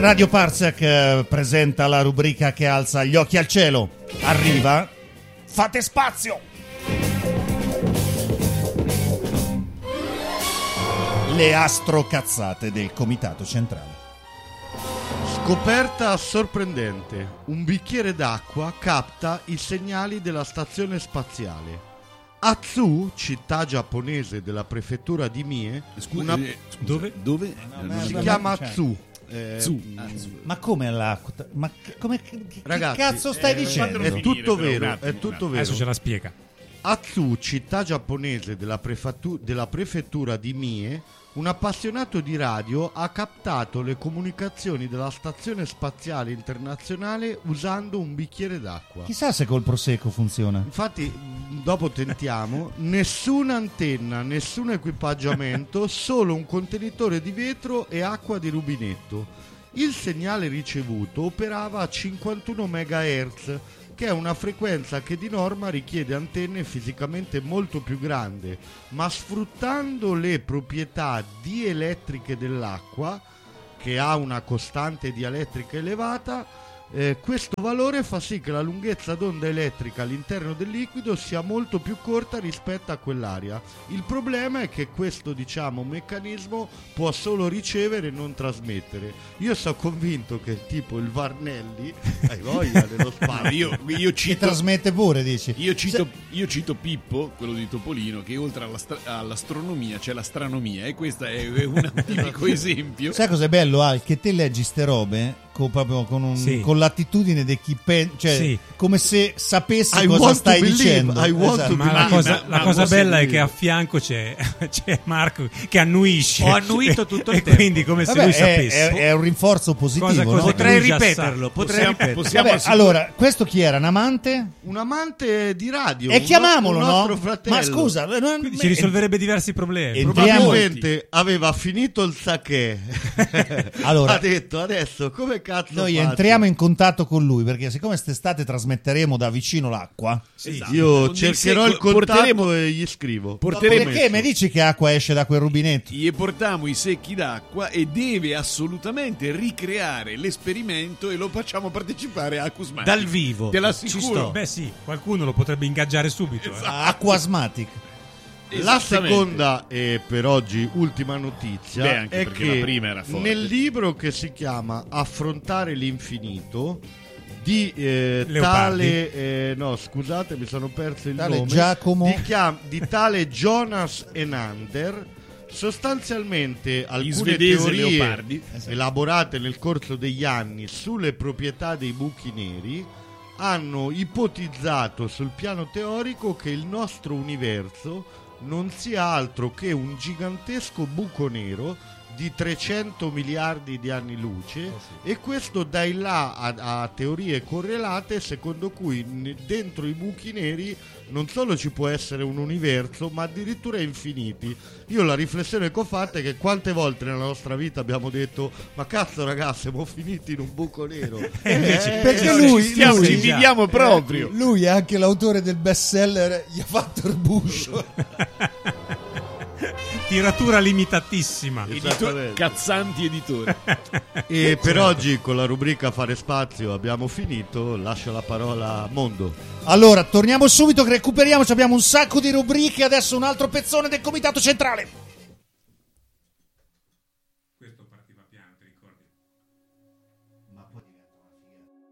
Radio Parsec presenta la rubrica che alza gli occhi al cielo. Arriva, fate spazio! Le astrocazzate del Comitato Centrale. Scoperta sorprendente. Un bicchiere d'acqua capta i segnali della stazione spaziale. Atsu, città giapponese della prefettura di Mie, Dove? si chiama Atsu. Ma come l'acqua? Ma come che Ragazzi, cazzo stai dicendo? È tutto vero, è tutto vero. Adesso ce la spiega. Atsu, città giapponese della prefettura di Mie, un appassionato di radio ha captato le comunicazioni della stazione spaziale internazionale usando un bicchiere d'acqua. Chissà se col prosecco funziona. Infatti, dopo tentiamo, nessuna antenna, nessun equipaggiamento, solo un contenitore di vetro e acqua di rubinetto. Il segnale ricevuto operava a 51 MHz, che è una frequenza che di norma richiede antenne fisicamente molto più grandi, ma sfruttando le proprietà dielettriche dell'acqua, che ha una costante dielettrica elevata, questo valore fa sì che la lunghezza d'onda elettrica all'interno del liquido sia molto più corta rispetto a quell'area. Il problema è che questo, meccanismo può solo ricevere e non trasmettere. Io sono convinto che tipo il Varnelli hai voglia dello spazio. Io Ci cito, trasmette pure, dici. io cito Pippo, quello di Topolino, che oltre all'astronomia c'è l'astronomia, e questo è un tipico esempio. Sai cos'è bello, Al? Che te leggi ste robe proprio con l'attitudine di chi Sì. come se sapessi I cosa want stai to believe, dicendo. I want Esatto. to Ma la Ma cosa posso bella è dire- che a fianco c'è Marco che annuisce. Ho annuito tutto il e tempo. quindi come se Vabbè, lui sapesse. è un rinforzo positivo, no? Potrei lui già ripeterlo, sa. potrei ripeterlo. Vabbè, allora, questo chi era? Un amante? Un amante di radio. E chiamiamolo, un no? nostro fratello. Ma scusa, Quindi ci risolverebbe diversi problemi. Probabilmente aveva finito il sake. Allora, ha detto adesso come cazzo noi faccio? entriamo in contatto con lui, perché siccome quest'estate trasmetteremo da vicino l'acqua. Esatto. Io Con cercherò dei il contatto porteremo- e gli scrivo. Perché mi dici che acqua esce da quel rubinetto? Gli portiamo i secchi d'acqua e deve assolutamente ricreare l'esperimento e lo facciamo partecipare a Acusmatic. Dal vivo. Te Ci l'assicuro. sto. Beh sì, qualcuno lo potrebbe ingaggiare subito. Aquasmatic. La Esattamente. seconda e per oggi ultima notizia Beh, anche è perché che la prima era forte. nel libro che si chiama Affrontare l'infinito di Leopardi. tale no scusate mi sono perso il Tale nome Giacomo. di tale Jonas Enander, sostanzialmente alcune svedese teorie Leopardi. elaborate nel corso degli anni sulle proprietà dei buchi neri hanno ipotizzato sul piano teorico che il nostro universo non sia altro che un gigantesco buco nero di 300 miliardi di anni luce, e questo dà in là a teorie correlate secondo cui dentro i buchi neri non solo ci può essere un universo ma addirittura infiniti. Io la riflessione che ho fatto è che quante volte nella nostra vita abbiamo detto ma cazzo ragazzi siamo finiti in un buco nero, perché Ci viviamo proprio. Lui è anche l'autore del bestseller Gli ha fatto il buscio. Tiratura limitatissima. Esattamente. Cazzanti editori. E per oggi con la rubrica Fare Spazio abbiamo finito, lascio la parola a Mondo. Allora, torniamo subito che recuperiamo, abbiamo un sacco di rubriche, adesso un altro pezzone del Comitato Centrale.